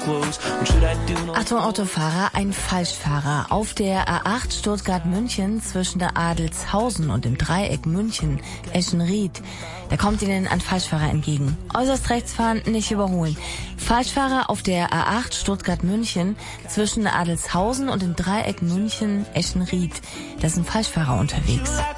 Achtung Autofahrer, ein Falschfahrer. Auf der A8 Stuttgart-München zwischen der Adelshausen und dem Dreieck München-Eschenried. Da kommt Ihnen ein Falschfahrer entgegen. Äußerst rechts fahren, nicht überholen. Falschfahrer auf der A8 Stuttgart-München zwischen der Adelshausen und dem Dreieck München-Eschenried. Da ist ein Falschfahrer unterwegs.